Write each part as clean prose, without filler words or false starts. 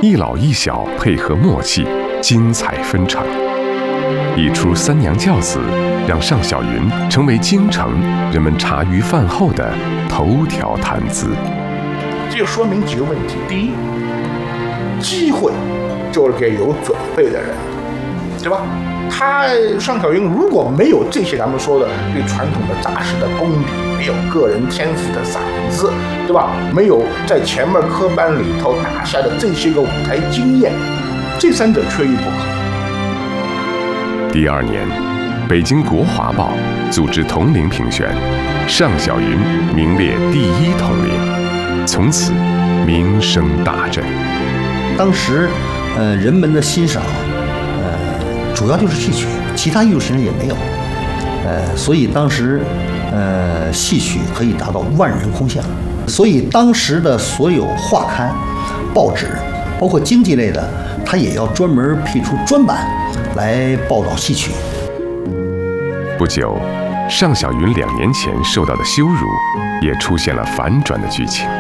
一老一小配合默契，精彩纷呈。一出三娘教子，让尚小云成为京城人们茶余饭后的头条谈资。 这就说明几个问题：第一，机会就是给有准备的人，对吧？尚小云如果没有这些咱们说的对传统的扎实的功底，没有个人天赋的嗓子，对吧？没有在前面科班里头打下的这些个舞台经验，这三者缺一不可。 第二年，北京国华报组织同龄评选，尚小云名列第一同龄，从此名声大振。 当时，人们的欣赏，主要就是戏曲，其他艺术形式也没有，所以当时，戏曲可以达到万人空巷，所以当时的所有画刊、报纸，包括经济类的，它也要专门辟出专版来报道戏曲。 不久，尚小云2年前受到的羞辱，也出现了反转的剧情。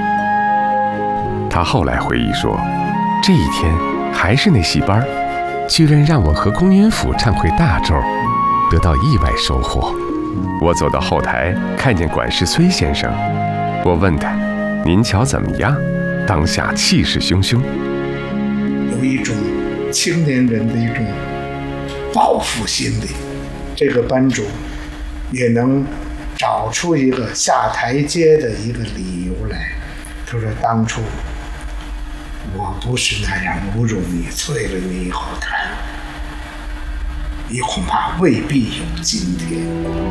他后来回忆说，这一天还是那戏班，居然让我和龚云甫唱会大咒，得到意外收获。我走到后台，看见管事崔先生，我问他：“您瞧怎么样？”当下气势汹汹， 有一种青年人的一种报复心理。这个班主也能找出一个下台阶的一个理由来，他说：“当初我不是那样侮辱你、啐了你一口痰，你恐怕未必有今天。”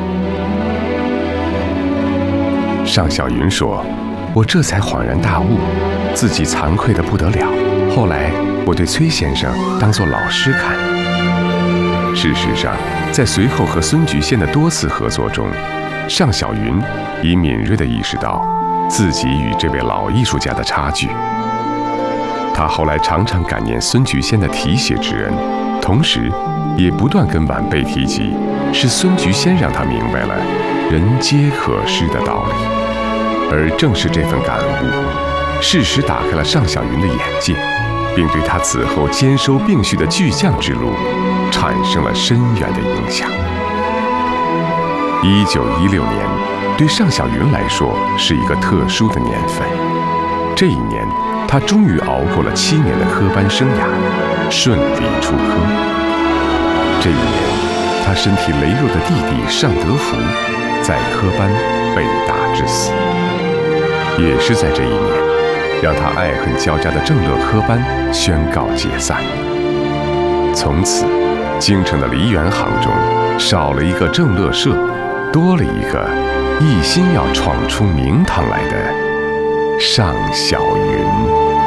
尚小云说：“我这才恍然大悟，自己惭愧得不得了。后来我对崔先生当作老师看。”事实上，在随后和孙菊仙的多次合作中，尚小云已敏锐地意识到自己与这位老艺术家的差距。他后来常常感念孙菊仙的提携之恩，同时也不断跟晚辈提及，是孙菊仙让他明白了人皆可失的道理。而正是这份感悟，适时打开了尚小云的眼界，并对他此后兼收并蓄的巨匠之路产生了深远的影响。1916年对尚小云来说是一个特殊的年份。这一年，他终于熬过了7年的科班生涯，顺利出科。这一年，他身体羸弱的弟弟尚德福在科班被打致死。也是在这一年，让他爱恨交加的正乐科班宣告解散。从此，京城的梨园行中少了一个正乐社，多了一个一心要闯出名堂来的尚小云。